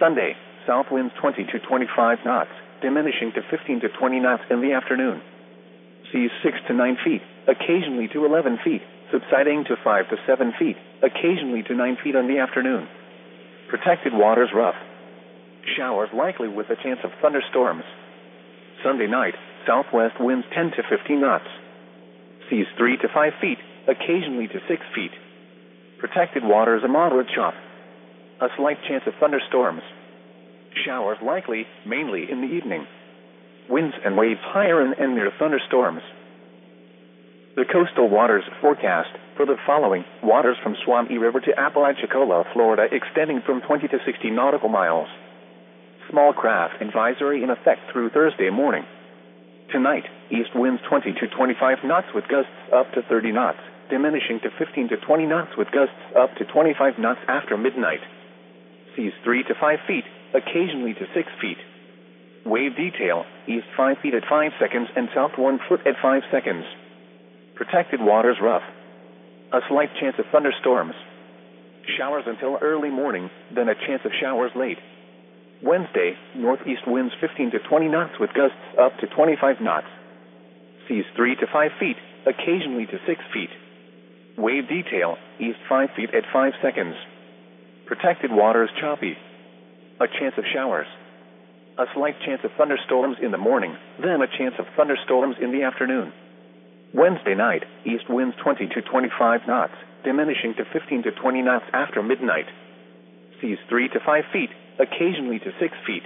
Sunday, south winds 20 to 25 knots, diminishing to 15 to 20 knots in the afternoon. Seas 6 to 9 feet, occasionally to 11 feet, subsiding to 5 to 7 feet, occasionally to 9 feet in the afternoon. Protected waters rough. Showers likely with a chance of thunderstorms. Sunday night, southwest winds 10 to 15 knots. Seas 3 to 5 feet, occasionally to 6 feet. Protected waters a moderate chop. A slight chance of thunderstorms. Showers likely, mainly in the evening. Winds and waves higher and near thunderstorms. The coastal waters forecast for the following: waters from Swami River to Apalachicola, Florida, extending from 20 to 60 nautical miles. Small craft advisory in effect through Thursday morning. Tonight, east winds 20 to 25 knots with gusts up to 30 knots, diminishing to 15 to 20 knots with gusts up to 25 knots after midnight. Seas 3 to 5 feet, occasionally to 6 feet. Wave detail, east 5 feet at 5 seconds and south 1 foot at 5 seconds. Protected waters rough. A slight chance of thunderstorms. Showers until early morning, then a chance of showers late. Wednesday, northeast winds 15 to 20 knots with gusts up to 25 knots. Seas 3 to 5 feet, occasionally to 6 feet. Wave detail, east 5 feet at 5 seconds. Protected waters choppy. A chance of showers. A slight chance of thunderstorms in the morning, then a chance of thunderstorms in the afternoon. Wednesday night, east winds 20 to 25 knots, diminishing to 15 to 20 knots after midnight. Seas 3 to 5 feet, occasionally to 6 feet.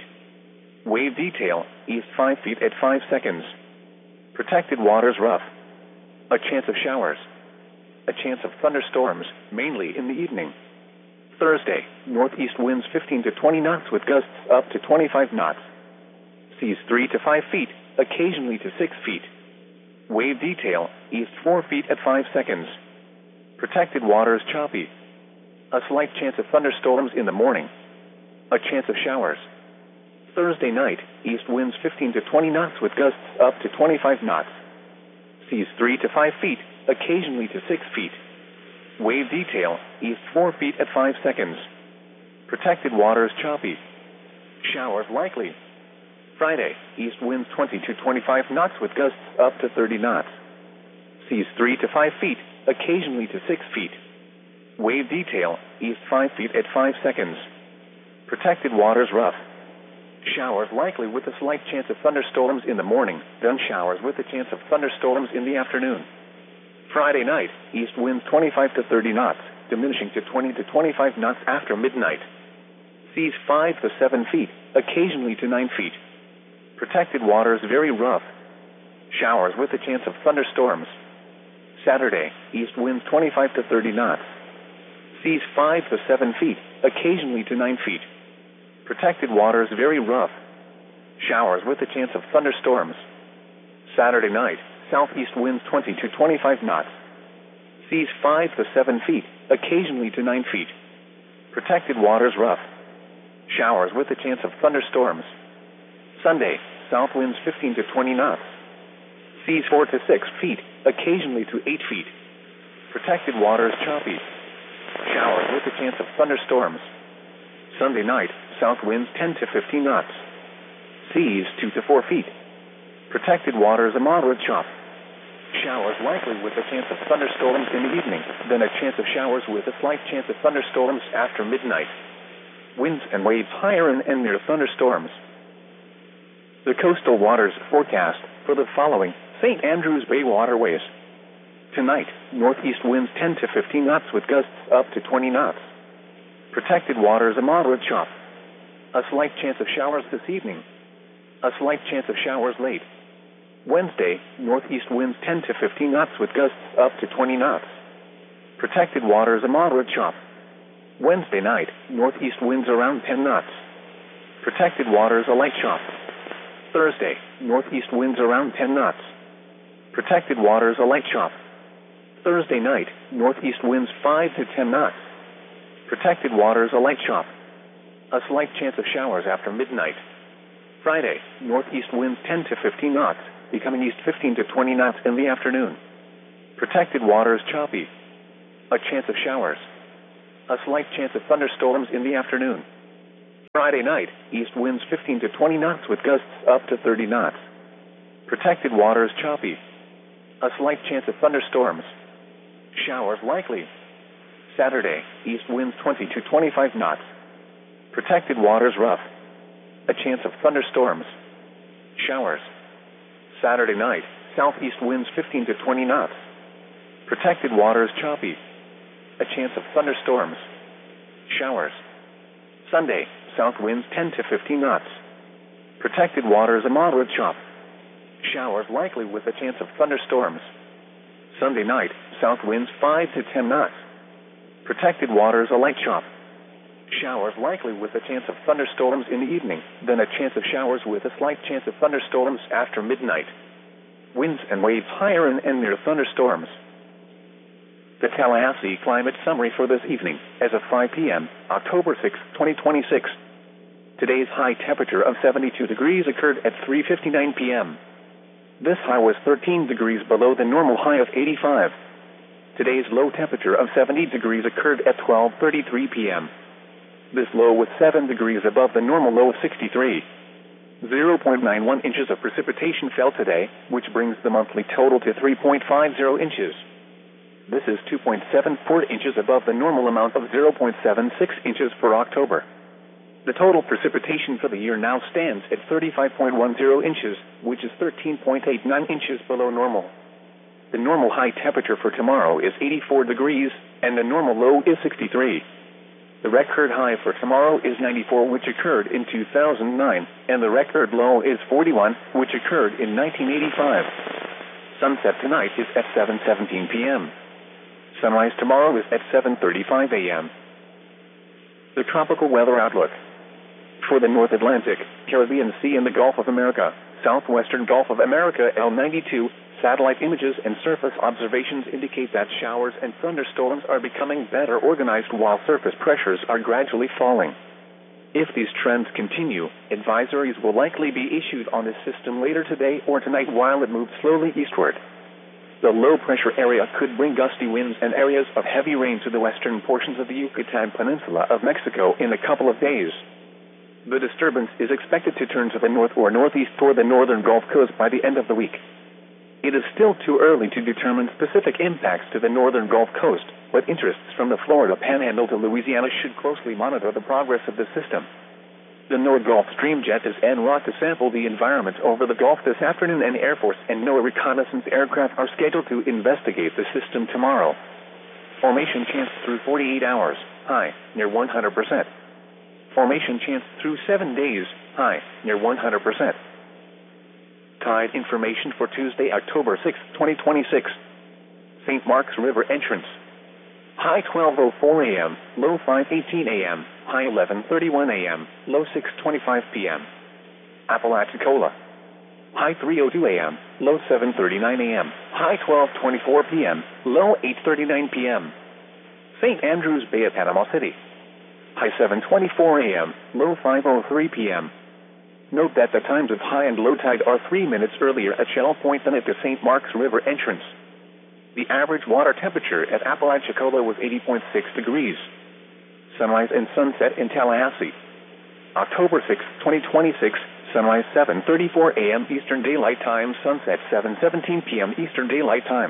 Wave detail, east 5 feet at 5 seconds. Protected waters rough. A chance of showers. A chance of thunderstorms, mainly in the evening. Thursday, northeast winds 15 to 20 knots with gusts up to 25 knots. Seas 3 to 5 feet, occasionally to 6 feet. Wave detail, east 4 feet at 5 seconds. Protected waters choppy. A slight chance of thunderstorms in the morning. A chance of showers. Thursday night, east winds 15 to 20 knots with gusts up to 25 knots. Seas 3 to 5 feet, occasionally to 6 feet. Wave detail, east 4 feet at 5 seconds. Protected waters choppy. Showers likely. Friday, east winds 20 to 25 knots with gusts up to 30 knots. Seas 3 to 5 feet, occasionally to 6 feet. Wave detail, east 5 feet at 5 seconds. Protected waters rough. Showers likely with a slight chance of thunderstorms in the morning, then showers with a chance of thunderstorms in the afternoon. Friday night, east winds 25 to 30 knots, diminishing to 20 to 25 knots after midnight. Seas 5 to 7 feet, occasionally to 9 feet. Protected waters very rough. Showers with a chance of thunderstorms. Saturday, east winds 25 to 30 knots. Seas 5 to 7 feet, occasionally to 9 feet. Protected waters very rough. Showers with a chance of thunderstorms. Saturday night, southeast winds 20 to 25 knots. Seas 5 to 7 feet, occasionally to 9 feet. Protected waters rough. Showers with a chance of thunderstorms. Sunday, south winds 15 to 20 knots. Seas 4 to 6 feet, occasionally to 8 feet. Protected waters choppy. Showers with a chance of thunderstorms. Sunday night, south winds 10 to 15 knots. Seas 2 to 4 feet. Protected waters a moderate chop. Showers likely with a chance of thunderstorms in the evening, then a chance of showers with a slight chance of thunderstorms after midnight. Winds and waves higher and near thunderstorms. The coastal waters forecast for the following: St. Andrews Bay waterways. Tonight, northeast winds 10 to 15 knots with gusts up to 20 knots. Protected waters a moderate chop. A slight chance of showers this evening. A slight chance of showers late. Wednesday, northeast winds 10 to 15 knots with gusts up to 20 knots. Protected waters a moderate chop. Wednesday night, northeast winds around 10 knots. Protected waters a light chop. Thursday, northeast winds around 10 knots. Protected waters a light chop. Thursday night, northeast winds 5 to 10 knots. Protected waters a light chop. A slight chance of showers after midnight. Friday, northeast winds 10 to 15 knots, becoming east 15 to 20 knots in the afternoon. Protected waters choppy. A chance of showers. A slight chance of thunderstorms in the afternoon. Friday night, east winds 15 to 20 knots with gusts up to 30 knots. Protected waters choppy. A slight chance of thunderstorms. Showers likely. Saturday, east winds 20 to 25 knots. Protected waters rough. A chance of thunderstorms. Showers. Saturday night, southeast winds 15 to 20 knots. Protected waters choppy. A chance of thunderstorms. Showers. Sunday, south winds 10 to 15 knots. Protected waters a moderate chop. Showers likely with a chance of thunderstorms. Sunday night, south winds 5 to 10 knots. Protected waters a light chop. Showers likely with a chance of thunderstorms in the evening, then a chance of showers with a slight chance of thunderstorms after midnight. Winds and waves higher and near thunderstorms. The Tallahassee Climate Summary for this evening, as of 5 p.m., October 6, 2026. Today's high temperature of 72 degrees occurred at 3:59 p.m. This high was 13 degrees below the normal high of 85. Today's low temperature of 70 degrees occurred at 12:33 p.m. This low was 7 degrees above the normal low of 63. 0.91 inches of precipitation fell today, which brings the monthly total to 3.50 inches. This is 2.74 inches above the normal amount of 0.76 inches for October. The total precipitation for the year now stands at 35.10 inches, which is 13.89 inches below normal. The normal high temperature for tomorrow is 84 degrees, and the normal low is 63. The record high for tomorrow is 94, which occurred in 2009, and the record low is 41, which occurred in 1985. Sunset tonight is at 7:17 p.m. Sunrise tomorrow is at 7:35 a.m. The tropical weather outlook. For the North Atlantic, Caribbean Sea and the Gulf of America, Southwestern Gulf of America L92, satellite images and surface observations indicate that showers and thunderstorms are becoming better organized while surface pressures are gradually falling. If these trends continue, advisories will likely be issued on this system later today or tonight while it moves slowly eastward. The low-pressure area could bring gusty winds and areas of heavy rain to the western portions of the Yucatan Peninsula of Mexico in a couple of days. The disturbance is expected to turn to the north or northeast toward the northern Gulf Coast by the end of the week. It is still too early to determine specific impacts to the northern Gulf Coast, but interests from the Florida Panhandle to Louisiana should closely monitor the progress of the system. The North Gulf Stream Jet is en route to sample the environment over the Gulf this afternoon, and Air Force and NOAA reconnaissance aircraft are scheduled to investigate the system tomorrow. Formation chance through 48 hours, high, near 100%. Formation chance through 7 days, high, near 100%. Tide information for Tuesday, October 6, 2026. St. Mark's River entrance. High 12:04 a.m., low 5:18 a.m., high 11:31 a.m., low 6:25 p.m. Apalachicola. High 3:02 a.m., low 7:39 a.m., high 12:24 p.m., low 8:39 p.m. St. Andrews Bay at Panama City. High 7:24 a.m., low 5:03 p.m. Note that the times of high and low tide are 3 minutes earlier at Shell Point than at the St. Mark's River entrance. The average water temperature at Apalachicola was 80.6 degrees. Sunrise and sunset in Tallahassee. October 6, 2026, sunrise 7:34 a.m. Eastern Daylight Time, sunset 7:17 p.m. Eastern Daylight Time.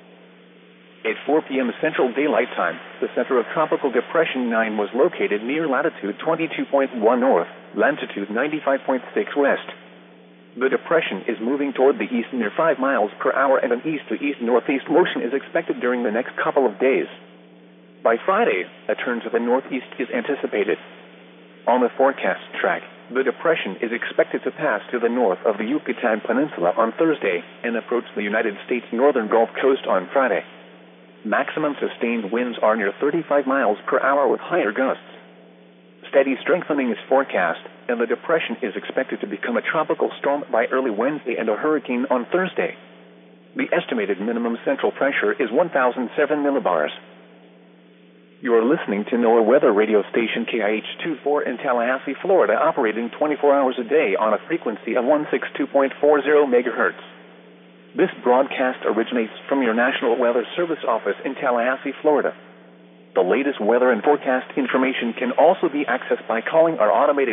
At 4 p.m. Central Daylight Time, the center of Tropical Depression 9 was located near latitude 22.1 north, longitude 95.6 west. The depression is moving toward the east near 5 miles per hour, and an east to east-northeast motion is expected during the next couple of days. By Friday, a turn to the northeast is anticipated. On the forecast track, the depression is expected to pass to the north of the Yucatan Peninsula on Thursday and approach the United States northern Gulf Coast on Friday. Maximum sustained winds are near 35 miles per hour with higher gusts. Steady strengthening is forecast, and the depression is expected to become a tropical storm by early Wednesday and a hurricane on Thursday. The estimated minimum central pressure is 1,007 millibars. You are listening to NOAA weather radio station KIH-24 in Tallahassee, Florida, operating 24 hours a day on a frequency of 162.40 megahertz. This broadcast originates from your National Weather Service office in Tallahassee, Florida. The latest weather and forecast information can also be accessed by calling our automated